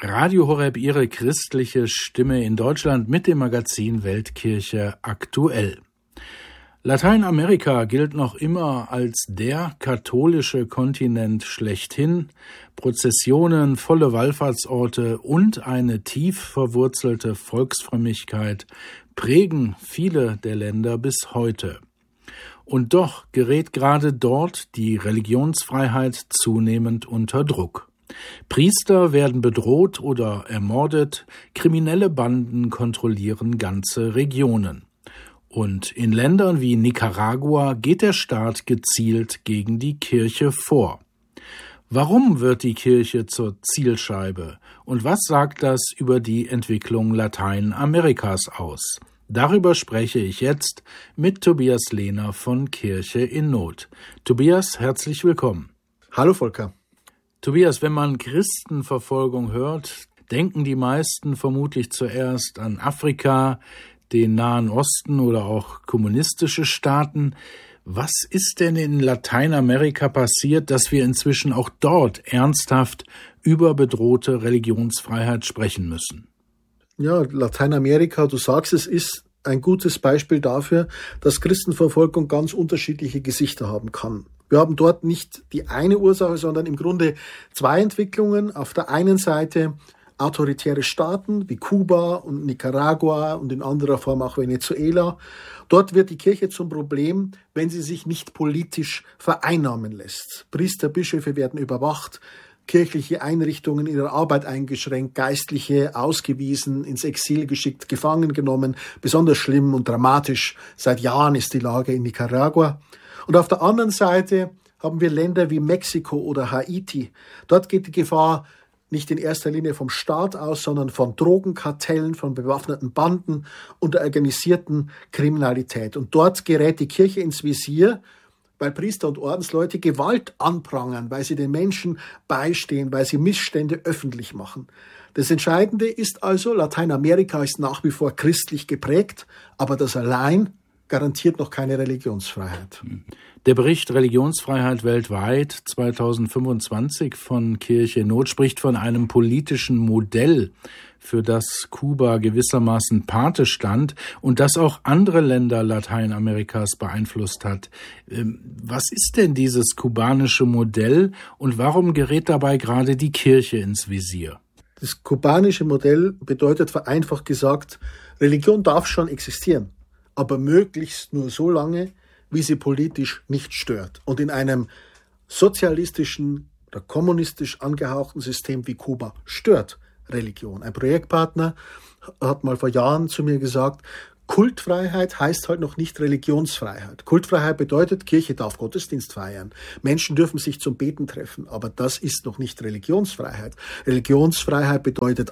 Radio Horeb, Ihre christliche Stimme in Deutschland mit dem Magazin Weltkirche aktuell. Lateinamerika gilt noch immer als der katholische Kontinent schlechthin. Prozessionen, volle Wallfahrtsorte und eine tief verwurzelte Volksfrömmigkeit prägen viele der Länder bis heute. Und doch gerät gerade dort die Religionsfreiheit zunehmend unter Druck. Priester werden bedroht oder ermordet, kriminelle Banden kontrollieren ganze Regionen. Und in Ländern wie Nicaragua geht der Staat gezielt gegen die Kirche vor. Warum wird die Kirche zur Zielscheibe? Und was sagt das über die Entwicklung Lateinamerikas aus? Darüber spreche ich jetzt mit Tobias Lehner von Kirche in Not. Tobias, herzlich willkommen. Hallo Volker. Tobias, wenn man Christenverfolgung hört, denken die meisten vermutlich zuerst an Afrika, den Nahen Osten oder auch kommunistische Staaten. Was ist denn in Lateinamerika passiert, dass wir inzwischen auch dort ernsthaft über bedrohte Religionsfreiheit sprechen müssen? Ja, Lateinamerika, du sagst, es ist ein gutes Beispiel dafür, dass Christenverfolgung ganz unterschiedliche Gesichter haben kann. Wir haben dort nicht die eine Ursache, sondern im Grunde zwei Entwicklungen. Auf der einen Seite autoritäre Staaten wie Kuba und Nicaragua und in anderer Form auch Venezuela. Dort wird die Kirche zum Problem, wenn sie sich nicht politisch vereinnahmen lässt. Priester, Bischöfe werden überwacht, kirchliche Einrichtungen in ihrer Arbeit eingeschränkt, Geistliche ausgewiesen, ins Exil geschickt, gefangen genommen. Besonders schlimm und dramatisch seit Jahren ist die Lage in Nicaragua. Und auf der anderen Seite haben wir Länder wie Mexiko oder Haiti. Dort geht die Gefahr nicht in erster Linie vom Staat aus, sondern von Drogenkartellen, von bewaffneten Banden und der organisierten Kriminalität. Und dort gerät die Kirche ins Visier, weil Priester und Ordensleute Gewalt anprangern, weil sie den Menschen beistehen, weil sie Missstände öffentlich machen. Das Entscheidende ist also, Lateinamerika ist nach wie vor christlich geprägt, aber das allein garantiert noch keine Religionsfreiheit. Der Bericht Religionsfreiheit weltweit 2025 von Kirche in Not spricht von einem politischen Modell, für das Kuba gewissermaßen Pate stand und das auch andere Länder Lateinamerikas beeinflusst hat. Was ist denn dieses kubanische Modell und warum gerät dabei gerade die Kirche ins Visier? Das kubanische Modell bedeutet vereinfacht gesagt, Religion darf schon existieren, aber möglichst nur so lange, wie sie politisch nicht stört. Und in einem sozialistischen oder kommunistisch angehauchten System wie Kuba stört Religion. Ein Projektpartner hat mal vor Jahren zu mir gesagt, Kultfreiheit heißt halt noch nicht Religionsfreiheit. Kultfreiheit bedeutet, Kirche darf Gottesdienst feiern. Menschen dürfen sich zum Beten treffen, aber das ist noch nicht Religionsfreiheit. Religionsfreiheit bedeutet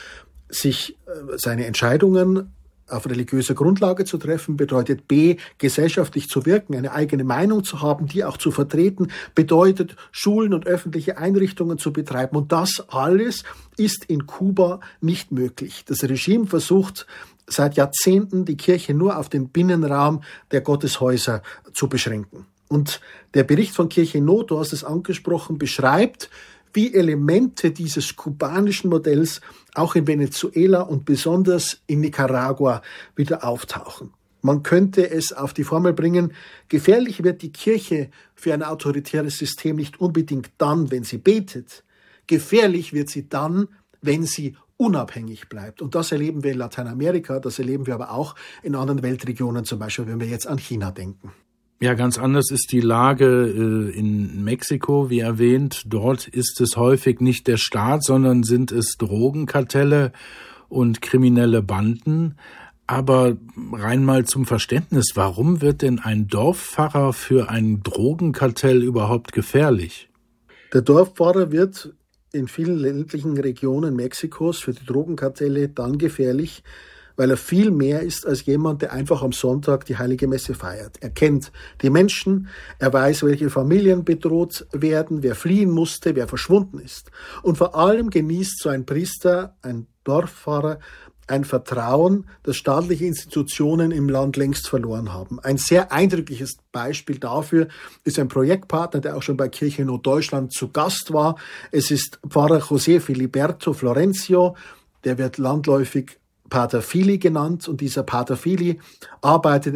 sich seine Entscheidungen auf religiöser Grundlage zu treffen, bedeutet B, gesellschaftlich zu wirken, eine eigene Meinung zu haben, die auch zu vertreten, bedeutet Schulen und öffentliche Einrichtungen zu betreiben. Und das alles ist in Kuba nicht möglich. Das Regime versucht seit Jahrzehnten, die Kirche nur auf den Binnenraum der Gotteshäuser zu beschränken. Und der Bericht von Kirche in Not, du hast es angesprochen, beschreibt, wie Elemente dieses kubanischen Modells auch in Venezuela und besonders in Nicaragua wieder auftauchen. Man könnte es auf die Formel bringen, gefährlich wird die Kirche für ein autoritäres System nicht unbedingt dann, wenn sie betet. Gefährlich wird sie dann, wenn sie unabhängig bleibt. Und das erleben wir in Lateinamerika, das erleben wir aber auch in anderen Weltregionen, zum Beispiel wenn wir jetzt an China denken. Ja, ganz anders ist die Lage in Mexiko, wie erwähnt. Dort ist es häufig nicht der Staat, sondern sind es Drogenkartelle und kriminelle Banden. Aber rein mal zum Verständnis, warum wird denn ein Dorfpfarrer für ein Drogenkartell überhaupt gefährlich? Der Dorfpfarrer wird in vielen ländlichen Regionen Mexikos für die Drogenkartelle dann gefährlich, weil er viel mehr ist als jemand, der einfach am Sonntag die Heilige Messe feiert. Er kennt die Menschen, er weiß, welche Familien bedroht werden, wer fliehen musste, wer verschwunden ist. Und vor allem genießt so ein Priester, ein Dorfpfarrer, ein Vertrauen, das staatliche Institutionen im Land längst verloren haben. Ein sehr eindrückliches Beispiel dafür ist ein Projektpartner, der auch schon bei Kirche in Not Deutschland zu Gast war. Es ist Pfarrer José Filiberto Florencio, der wird landläufig Pater Fili genannt, und dieser Pater Fili arbeitet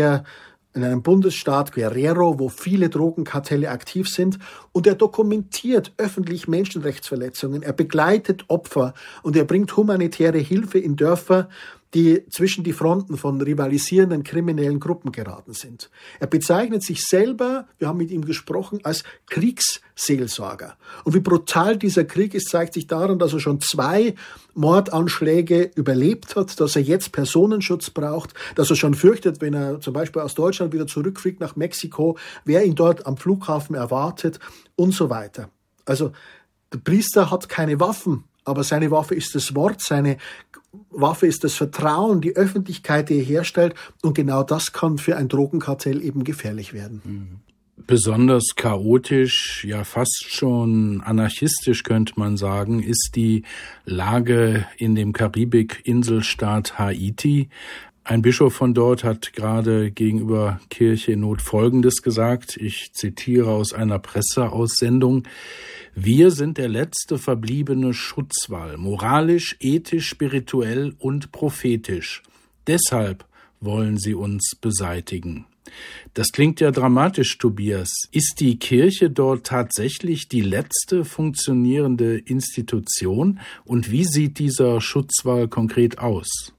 in einem Bundesstaat, Guerrero, wo viele Drogenkartelle aktiv sind, und er dokumentiert öffentlich Menschenrechtsverletzungen, er begleitet Opfer und er bringt humanitäre Hilfe in Dörfer, die zwischen die Fronten von rivalisierenden kriminellen Gruppen geraten sind. Er bezeichnet sich selber, wir haben mit ihm gesprochen, als Kriegsseelsorger. Und wie brutal dieser Krieg ist, zeigt sich daran, dass er schon 2 Mordanschläge überlebt hat, dass er jetzt Personenschutz braucht, dass er schon fürchtet, wenn er zum Beispiel aus Deutschland wieder zurückfliegt nach Mexiko, wer ihn dort am Flughafen erwartet und so weiter. Also der Priester hat keine Waffen, aber seine Waffe ist das Wort, seine Waffe ist das Vertrauen, die Öffentlichkeit, die er herstellt. Und genau das kann für ein Drogenkartell eben gefährlich werden. Besonders chaotisch, ja fast schon anarchistisch könnte man sagen, ist die Lage in dem Karibik-Inselstaat Haiti. Ein Bischof von dort hat gerade gegenüber Kirche in Not Folgendes gesagt, ich zitiere aus einer Presseaussendung: Wir sind der letzte verbliebene Schutzwall, moralisch, ethisch, spirituell und prophetisch. Deshalb wollen sie uns beseitigen. Das klingt ja dramatisch, Tobias. Ist die Kirche dort tatsächlich die letzte funktionierende Institution? Und wie sieht dieser Schutzwall konkret aus?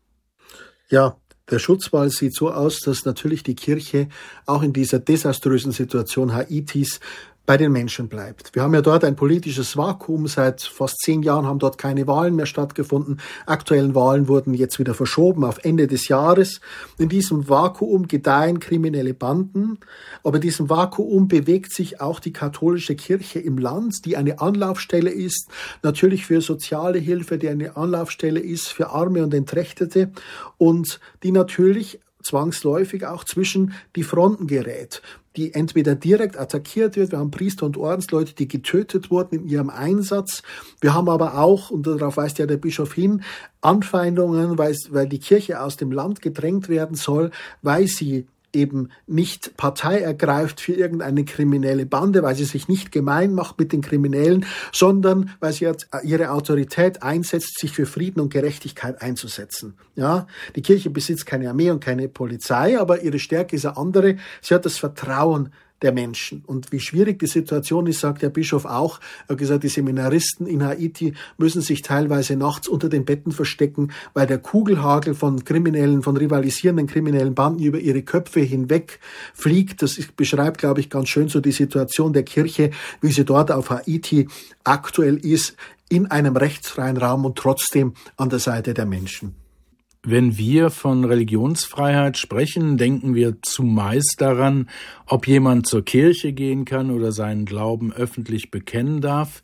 Ja, der Schutzwall sieht so aus, dass natürlich die Kirche auch in dieser desaströsen Situation Haitis bei den Menschen bleibt. Wir haben ja dort ein politisches Vakuum. Seit fast 10 Jahren haben dort keine Wahlen mehr stattgefunden. Aktuellen Wahlen wurden jetzt wieder verschoben auf Ende des Jahres. In diesem Vakuum gedeihen kriminelle Banden. Aber in diesem Vakuum bewegt sich auch die katholische Kirche im Land, die eine Anlaufstelle ist, natürlich für soziale Hilfe, die eine Anlaufstelle ist für Arme und Entrechtete und die natürlich zwangsläufig auch zwischen die Fronten gerät, die entweder direkt attackiert wird. Wir haben Priester und Ordensleute, die getötet wurden in ihrem Einsatz. Wir haben aber auch, und darauf weist ja der Bischof hin, Anfeindungen, weil die Kirche aus dem Land gedrängt werden soll, weil sie eben nicht Partei ergreift für irgendeine kriminelle Bande, weil sie sich nicht gemein macht mit den Kriminellen, sondern weil sie ihre Autorität einsetzt, sich für Frieden und Gerechtigkeit einzusetzen. Ja, die Kirche besitzt keine Armee und keine Polizei, aber ihre Stärke ist eine andere. Sie hat das Vertrauen der Menschen. Und wie schwierig die Situation ist, sagt der Bischof auch. Er hat gesagt, die Seminaristen in Haiti müssen sich teilweise nachts unter den Betten verstecken, weil der Kugelhagel von rivalisierenden kriminellen Banden über ihre Köpfe hinweg fliegt. Das beschreibt, glaube ich, ganz schön so die Situation der Kirche, wie sie dort auf Haiti aktuell ist, in einem rechtsfreien Raum und trotzdem an der Seite der Menschen. Wenn wir von Religionsfreiheit sprechen, denken wir zumeist daran, ob jemand zur Kirche gehen kann oder seinen Glauben öffentlich bekennen darf.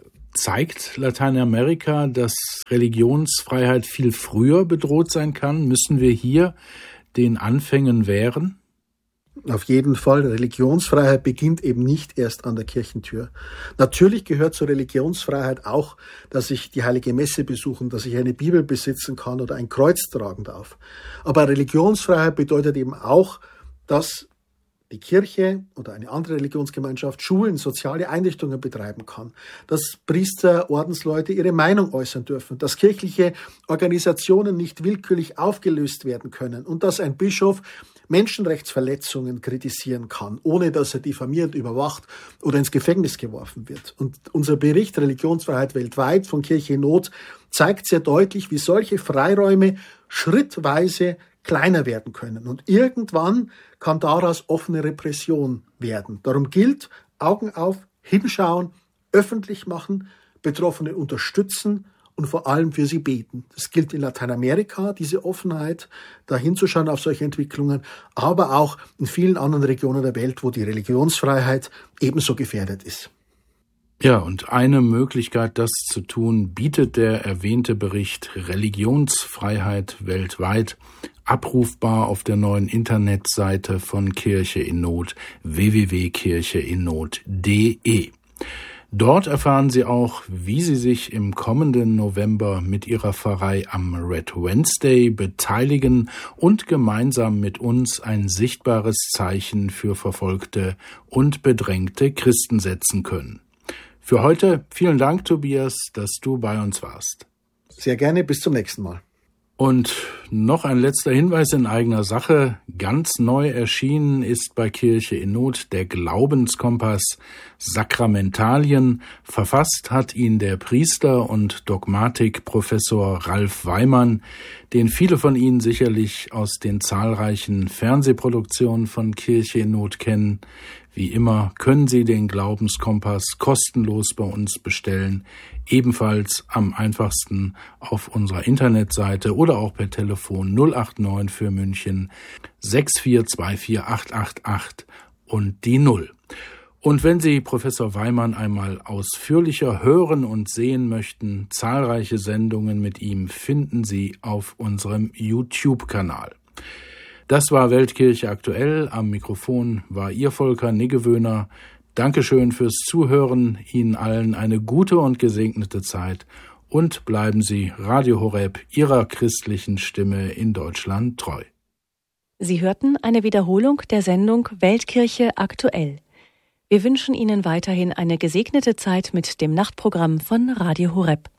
Zeigt Lateinamerika, dass Religionsfreiheit viel früher bedroht sein kann? Müssen wir hier den Anfängen wehren? Auf jeden Fall, Religionsfreiheit beginnt eben nicht erst an der Kirchentür. Natürlich gehört zur Religionsfreiheit auch, dass ich die Heilige Messe besuchen, dass ich eine Bibel besitzen kann oder ein Kreuz tragen darf. Aber Religionsfreiheit bedeutet eben auch, dass die Kirche oder eine andere Religionsgemeinschaft Schulen, soziale Einrichtungen betreiben kann, dass Priester, Ordensleute ihre Meinung äußern dürfen, dass kirchliche Organisationen nicht willkürlich aufgelöst werden können und dass ein Bischof Menschenrechtsverletzungen kritisieren kann, ohne dass er diffamiert, überwacht oder ins Gefängnis geworfen wird. Und unser Bericht Religionsfreiheit weltweit von Kirche in Not zeigt sehr deutlich, wie solche Freiräume schrittweise kleiner werden können. Und irgendwann kann daraus offene Repression werden. Darum gilt, Augen auf, hinschauen, öffentlich machen, Betroffene unterstützen und vor allem für sie beten. Das gilt in Lateinamerika, diese Offenheit, da hinzuschauen auf solche Entwicklungen, aber auch in vielen anderen Regionen der Welt, wo die Religionsfreiheit ebenso gefährdet ist. Ja, und eine Möglichkeit, das zu tun, bietet der erwähnte Bericht Religionsfreiheit weltweit, abrufbar auf der neuen Internetseite von Kirche in Not, www.kircheinnot.de. Dort erfahren Sie auch, wie Sie sich im kommenden November mit Ihrer Pfarrei am Red Wednesday beteiligen und gemeinsam mit uns ein sichtbares Zeichen für verfolgte und bedrängte Christen setzen können. Für heute vielen Dank, Tobias, dass du bei uns warst. Sehr gerne, bis zum nächsten Mal. Und noch ein letzter Hinweis in eigener Sache. Ganz neu erschienen ist bei Kirche in Not der Glaubenskompass Sakramentalien. Verfasst hat ihn der Priester und Dogmatikprofessor Ralf Weimann, den viele von Ihnen sicherlich aus den zahlreichen Fernsehproduktionen von Kirche in Not kennen. Wie immer können Sie den Glaubenskompass kostenlos bei uns bestellen, ebenfalls am einfachsten auf unserer Internetseite oder auch per Telefon 089 für München 6424888 und die 0. Und wenn Sie Professor Weimann einmal ausführlicher hören und sehen möchten, zahlreiche Sendungen mit ihm finden Sie auf unserem YouTube-Kanal. Das war Weltkirche aktuell. Am Mikrofon war Ihr Volker Niggewöhner. Dankeschön fürs Zuhören. Ihnen allen eine gute und gesegnete Zeit. Und bleiben Sie Radio Horeb, Ihrer christlichen Stimme in Deutschland, treu. Sie hörten eine Wiederholung der Sendung Weltkirche aktuell. Wir wünschen Ihnen weiterhin eine gesegnete Zeit mit dem Nachtprogramm von Radio Horeb.